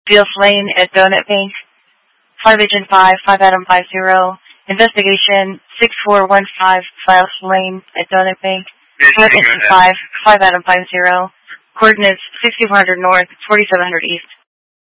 Beals Lane at Donut Bank. 5 Agent 5, 5 Adam 50. Investigation 6415 Files Lane at Donut Bank. 5 Agent 5, 5 Adam 50. Coordinates 6400 North, 4700 East.